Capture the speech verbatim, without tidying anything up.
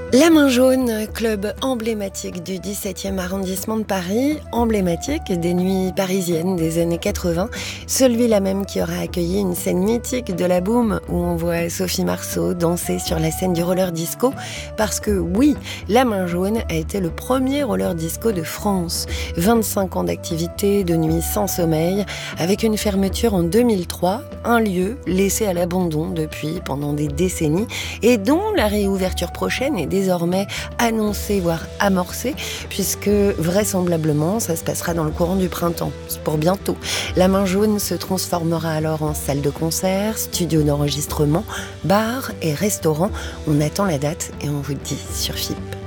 La Main Jaune, club emblématique du dix-septième arrondissement de Paris, emblématique des nuits parisiennes des années quatre-vingts, celui-là même qui aura accueilli une scène mythique de la Boom où on voit Sophie Marceau danser sur la scène du roller disco, parce que oui, La Main Jaune a été le premier roller disco de France. vingt-cinq ans d'activité, de nuits sans sommeil, avec une fermeture en deux mille trois, un lieu laissé à l'abandon depuis pendant des décennies et dont la réouverture prochaine est désormais annoncée, voire amorcée, puisque vraisemblablement ça se passera dans le courant du printemps. C'est pour bientôt. La Main Jaune se transformera alors en salle de concert, studio d'enregistrement, bar et restaurant. On attend la date et on vous le dit sur F I P.